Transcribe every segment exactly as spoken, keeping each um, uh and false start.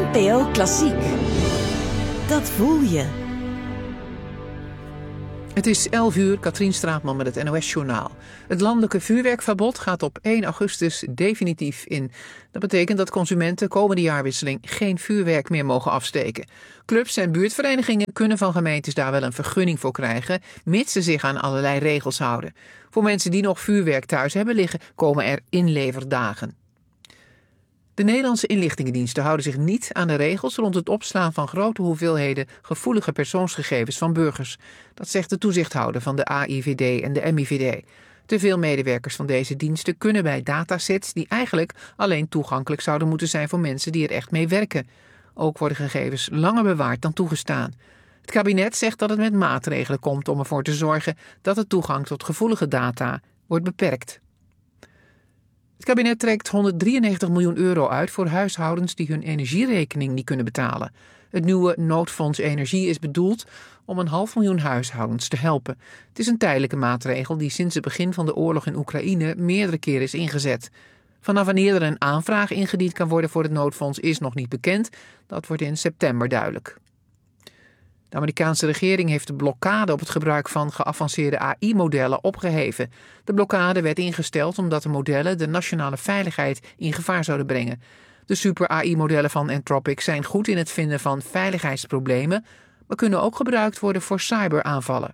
N P O Klassiek. Dat voel je. Het is elf uur, Katrien Straatman met het N O S-journaal. Het landelijke vuurwerkverbod gaat op één augustus definitief in. Dat betekent dat consumenten komende jaarwisseling geen vuurwerk meer mogen afsteken. Clubs en buurtverenigingen kunnen van gemeentes daar wel een vergunning voor krijgen, mits ze zich aan allerlei regels houden. Voor mensen die nog vuurwerk thuis hebben liggen, komen er inleverdagen. De Nederlandse inlichtingendiensten houden zich niet aan de regels rond het opslaan van grote hoeveelheden gevoelige persoonsgegevens van burgers. Dat zegt de toezichthouder van de A I V D en de M I V D. Te veel medewerkers van deze diensten kunnen bij datasets die eigenlijk alleen toegankelijk zouden moeten zijn voor mensen die er echt mee werken. Ook worden gegevens langer bewaard dan toegestaan. Het kabinet zegt dat het met maatregelen komt om ervoor te zorgen dat de toegang tot gevoelige data wordt beperkt. Het kabinet trekt honderddrieënnegentig miljoen euro uit voor huishoudens die hun energierekening niet kunnen betalen. Het nieuwe noodfonds Energie is bedoeld om een half miljoen huishoudens te helpen. Het is een tijdelijke maatregel die sinds het begin van de oorlog in Oekraïne meerdere keren is ingezet. Vanaf wanneer er een aanvraag ingediend kan worden voor het noodfonds is nog niet bekend. Dat wordt in september duidelijk. De Amerikaanse regering heeft de blokkade op het gebruik van geavanceerde A I-modellen opgeheven. De blokkade werd ingesteld omdat de modellen de nationale veiligheid in gevaar zouden brengen. De super-A I-modellen van Anthropic zijn goed in het vinden van veiligheidsproblemen, maar kunnen ook gebruikt worden voor cyberaanvallen.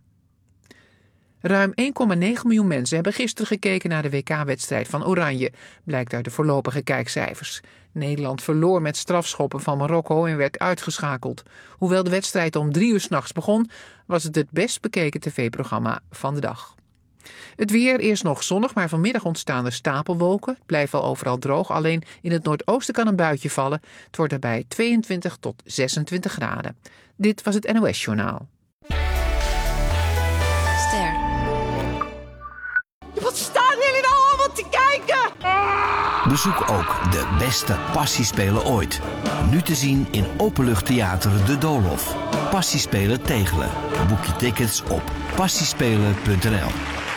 Ruim één komma negen miljoen mensen hebben gisteren gekeken naar de W K-wedstrijd van Oranje, blijkt uit de voorlopige kijkcijfers. Nederland verloor met strafschoppen van Marokko en werd uitgeschakeld. Hoewel de wedstrijd om drie uur 's nachts begon, was het het best bekeken tv-programma van de dag. Het weer, eerst nog zonnig, maar vanmiddag ontstaan er stapelwolken. Het blijft wel overal droog, alleen in het noordoosten kan een buitje vallen. Het wordt daarbij tweeëntwintig tot zesentwintig graden. Dit was het N O S-journaal. Ster. Wat staan jullie nou allemaal te kijken? Bezoek ook de beste Passiespelen ooit. Nu te zien in Openluchttheater De Doolhof. Passiespelen Tegelen. Boek je tickets op passiespelen punt n l.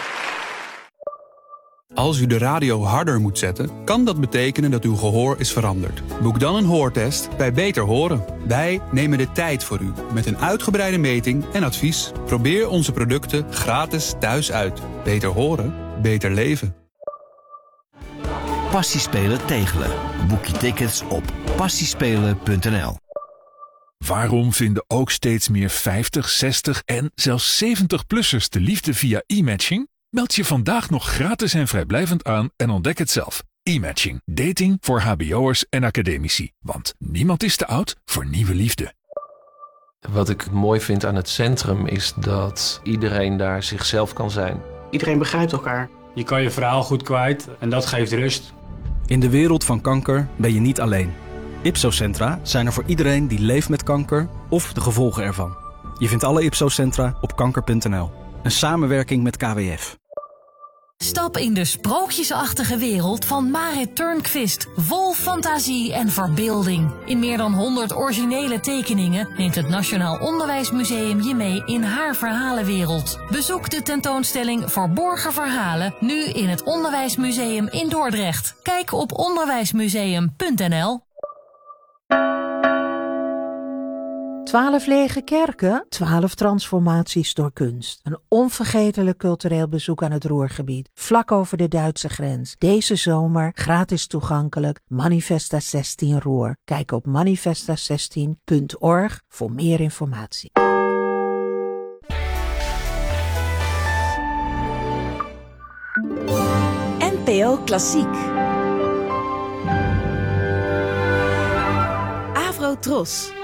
Als u de radio harder moet zetten, kan dat betekenen dat uw gehoor is veranderd. Boek dan een hoortest bij Beter Horen. Wij nemen de tijd voor u met een uitgebreide meting en advies. Probeer onze producten gratis thuis uit. Beter horen, beter leven. Passiespelen Tegelen. Boek je tickets op passiespelen punt n l. Waarom vinden ook steeds meer vijftig, zestig en zelfs zeventig-plussers de liefde via e-matching? Meld je vandaag nog gratis en vrijblijvend aan en ontdek het zelf. E-matching. Dating voor hbo'ers en academici. Want niemand is te oud voor nieuwe liefde. Wat ik mooi vind aan het centrum is dat iedereen daar zichzelf kan zijn. Iedereen begrijpt elkaar. Je kan je verhaal goed kwijt en dat geeft rust. In de wereld van kanker ben je niet alleen. Ipso-centra zijn er voor iedereen die leeft met kanker of de gevolgen ervan. Je vindt alle Ipso-centra op kanker punt n l. Een samenwerking met K W F. Stap in de sprookjesachtige wereld van Marit Turnquist. Vol fantasie en verbeelding. In meer dan honderd originele tekeningen neemt het Nationaal Onderwijsmuseum je mee in haar verhalenwereld. Bezoek de tentoonstelling Verborgen Verhalen nu in het Onderwijsmuseum in Dordrecht. Kijk op onderwijsmuseum punt n l. Twaalf lege kerken, twaalf transformaties door kunst. Een onvergetelijk cultureel bezoek aan het Ruhrgebied, vlak over de Duitse grens. Deze zomer gratis toegankelijk, Manifesta zestien Ruhr. Kijk op manifesta zestien punt org voor meer informatie. N P O Klassiek. Avro Tros.